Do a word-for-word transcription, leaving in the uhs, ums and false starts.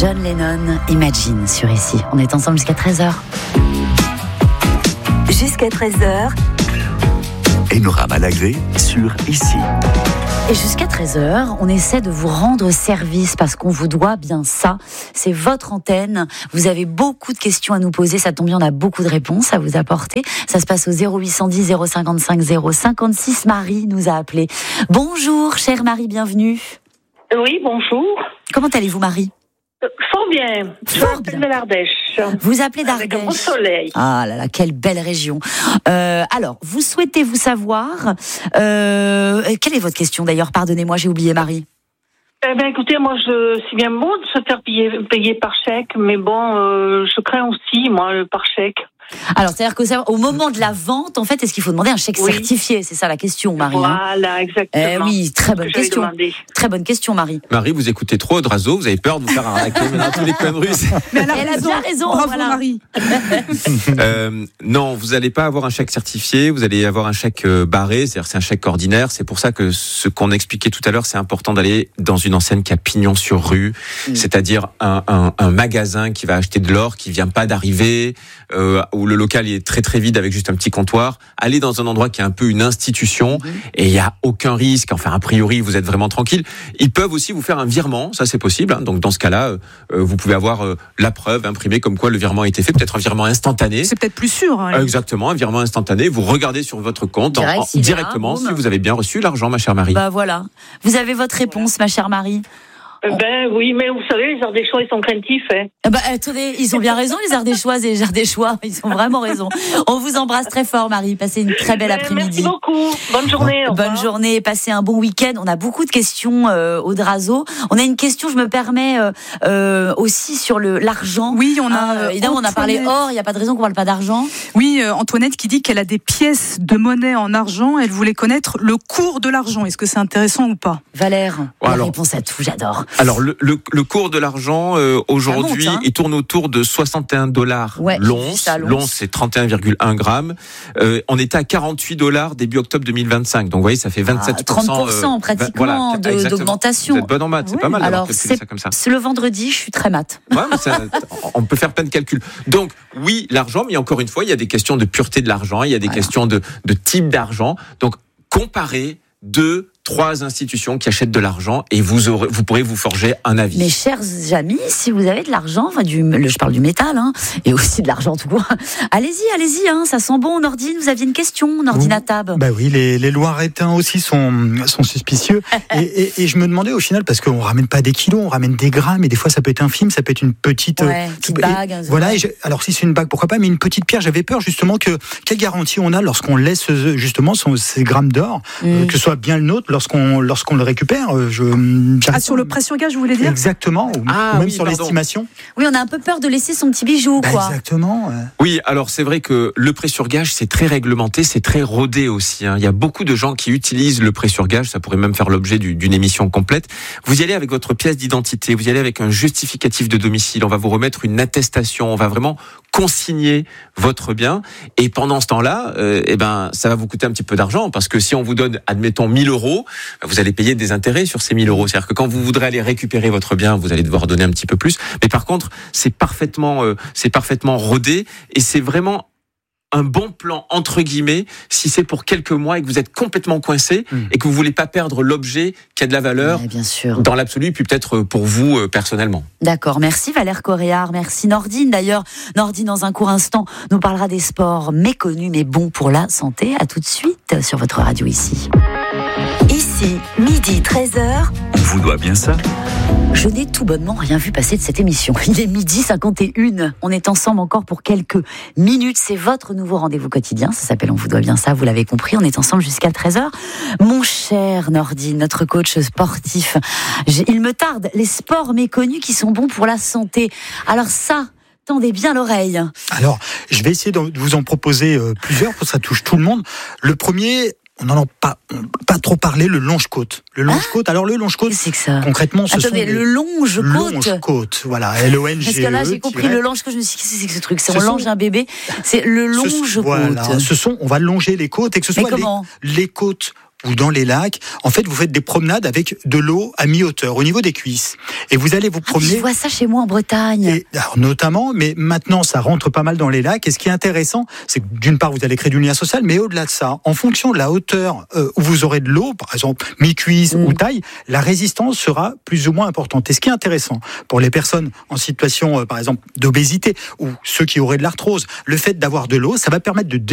John Lennon, Imagine sur Ici. On est ensemble jusqu'à treize heures. Jusqu'à treize heures. Enora Malagré sur Ici. Et jusqu'à treize heures, on essaie de vous rendre service parce qu'on vous doit bien ça. C'est votre antenne. Vous avez beaucoup de questions à nous poser. Ça tombe bien, on a beaucoup de réponses à vous apporter. Ça se passe au zéro huit cent dix zéro cinquante-cinq zéro cinquante-six. Marie nous a appelé. Bonjour, chère Marie, bienvenue. Oui, bonjour. Comment allez-vous, Marie ? Euh, Fort bien. Fort bien. De l'Ardèche. Vous appelez Avec un beau d'Ardèche. soleil. Ah là là, quelle belle région. Euh, alors, vous souhaitez vous savoir, euh, quelle est votre question d'ailleurs ? Pardonnez-moi, j'ai oublié, Marie. Eh ben, écoutez, moi, je, c'est bien beau de se faire payer, payer par chèque, mais bon, euh, je crains aussi, moi, le par chèque. Alors, c'est-à-dire que ça, au moment de la vente, en fait, est-ce qu'il faut demander un chèque Oui. certifié ? C'est ça la question, Marie. hein. Voilà, exactement. Eh oui, très bonne Que j'avais question. demandé. Très bonne question, Marie. Marie, vous écoutez trop Odrazo, vous avez peur de vous faire arnaquer dans tous les coins de rue. Mais elle a, elle a bien raison. Bravo voilà. Marie. Euh, non, vous n'allez pas avoir un chèque certifié, vous allez avoir un chèque euh, barré, c'est-à-dire c'est un chèque ordinaire. C'est pour ça que ce qu'on expliquait tout à l'heure, c'est important d'aller dans une enseigne qui a pignon sur rue, mmh. c'est-à-dire un, un, un magasin qui va acheter de l'or, qui vient pas d'arriver, euh, où le local est très très vide avec juste un petit comptoir. Allez dans un endroit qui est un peu une institution mmh. et il y a aucun risque. Enfin, a priori, vous êtes vraiment tranquille. Ils peuvent aussi vous faire un virement, ça c'est possible. Hein. Donc dans ce cas-là, euh, vous pouvez avoir euh, la preuve imprimée comme quoi le virement a été fait, peut-être un virement instantané. C'est peut-être plus sûr. Hein, Exactement, un virement instantané. Vous regardez sur votre compte Direct, en, en, directement si vous avez bien reçu l'argent, ma chère Marie. Bah voilà. Vous avez votre réponse, ma chère Marie. Euh, Ben oui, mais vous savez, les Ardéchois, ils sont craintifs. Hein. Eh bah, attendez, ils ont bien raison, les Ardéchoises et les Ardéchois. Ils ont vraiment raison. On vous embrasse très fort, Marie. Passez une très belle Ben, après-midi. Merci beaucoup. Bonne journée. au Bonne revoir. journée, passez un bon week-end. On a beaucoup de questions euh, au Drazo. On a une question, je me permets, euh, euh, aussi sur le l'argent. Oui, on a. Euh, évidemment, on a parlé Antoinette. or, il n'y a pas de raison qu'on ne parle pas d'argent. Oui, euh, Antoinette qui dit qu'elle a des pièces de monnaie en argent. Elle voulait connaître le cours de l'argent. Est-ce que c'est intéressant ou pas ? Valère, Ouais, la alors- réponse à tout, j'adore. Alors le, le, le cours de l'argent euh, aujourd'hui, Ça monte, hein. il tourne autour de soixante et un dollars Ouais, j'ai vu l'once. ça, l'once. L'once, c'est trente et un virgule un grammes. Euh, on était à quarante-huit dollars début octobre deux mille vingt-cinq. Donc vous voyez, ça fait vingt-sept pour cent. trente pour cent euh, pratiquement voilà, de- exactement. d'augmentation. Vous êtes bonne en maths, c'est Oui. pas mal d'avoir Alors, calculé c'est, ça comme ça. c'est le vendredi, je suis très mat. Ouais, mais ça, on peut faire plein de calculs. Donc, oui, l'argent, mais encore une fois, il y a des questions de pureté de l'argent, il y a des Voilà. questions de, de type d'argent. Donc, comparez deux, trois institutions qui achètent de l'argent et vous aurez, vous pourrez vous forger un avis. Mes chers amis, si vous avez de l'argent, enfin du, le- je parle du métal, hein, et aussi de l'argent tout court, allez-y, allez-y, hein, ça sent bon. Nordine, vous aviez une question, Nordine à table. Bah oui, les, les Loiretains aussi sont, sont suspicieux. et, et, et je me demandais au final, parce qu'on ramène pas des kilos, on ramène des grammes, et des fois ça peut être infime, ça peut être une petite, Ouais, une petite et- bague, un- voilà. Et je- alors si c'est une bague, pourquoi pas, mais une petite pierre, j'avais peur justement que quelle garantie on a lorsqu'on laisse euh, justement son, ces grammes d'or, euh, Mm. que ce soit bien le nôtre lorsqu'on lorsqu'on le récupère. euh, Je, Ah, sur le prêt sur gage, vous voulez dire ? Exactement, ou, Ah, ou même oui, sur pardon. l'estimation. Oui, on a un peu peur de laisser son petit bijou, Bah, quoi. exactement. ouais. Oui, alors c'est vrai que le prêt sur gage, c'est très réglementé, c'est très rodé aussi. Hein. Il y a beaucoup de gens qui utilisent le prêt sur gage, ça pourrait même faire l'objet du, d'une émission complète. Vous y allez avec votre pièce d'identité, vous y allez avec un justificatif de domicile, on va vous remettre une attestation, on va vraiment consigner votre bien. Et pendant ce temps-là, euh, eh ben, ça va vous coûter un petit peu d'argent parce que si on vous donne, admettons, mille euros, vous allez payer des intérêts sur ces mille euros. C'est-à-dire que quand vous voudrez aller récupérer votre bien, vous allez devoir donner un petit peu plus. Mais par contre, c'est parfaitement, euh, c'est parfaitement rodé et c'est vraiment un bon plan, entre guillemets, si c'est pour quelques mois et que vous êtes complètement coincé Mmh. et que vous voulez pas perdre l'objet qui a de la valeur Ouais, bien sûr. dans l'absolu, puis peut-être pour vous euh, personnellement. D'accord, merci Valère Coréard, merci Nordine. D'ailleurs, Nordine, dans un court instant, nous parlera des sports méconnus mais bons pour la santé. À tout de suite sur votre radio ici. Ici, midi treize heures. On vous doit bien ça. Je n'ai tout bonnement rien vu passer de cette émission. Il est midi cinquante et une. On est ensemble encore pour quelques minutes. C'est votre nouveau rendez-vous quotidien. Ça s'appelle On vous doit bien ça, vous l'avez compris. On est ensemble jusqu'à treize heures. Mon cher Nordine, notre coach sportif, j'ai- il me tarde les sports méconnus qui sont bons pour la santé. Alors ça, tendez bien l'oreille. Alors, je vais essayer de vous en proposer euh, plusieurs, pour que ça touche tout le monde. Le premier, on n'en a pas, pas trop parlé, le longe-côte. Le longe-côte, alors le longe-côte, Qu'est-ce que c'est que ça ? concrètement, ce Attendez, sont des le longe-côte. longe-côte, voilà, L O N G E. Parce que là, j'ai compris le longe que je me suis dit, qu'est-ce que c'est que ce truc ? C'est Ce on sont- longe un bébé. C'est le Ce- longe-côte. Voilà, ce sont, on va longer les côtes et que ce Mais soit les, comment ? les côtes ou dans les lacs, en fait, vous faites des promenades avec de l'eau à mi-hauteur, au niveau des cuisses. Et vous allez vous Ah, promener. je vois ça chez moi en Bretagne. Et, alors, notamment, mais maintenant, ça rentre pas mal dans les lacs. Et ce qui est intéressant, c'est que d'une part, vous allez créer du lien social, mais au-delà de ça, en fonction de la hauteur euh, où vous aurez de l'eau, par exemple mi-cuisse Mm. ou taille, la résistance sera plus ou moins importante. Et ce qui est intéressant pour les personnes en situation, euh, par exemple, d'obésité ou ceux qui auraient de l'arthrose, le fait d'avoir de l'eau, ça va permettre de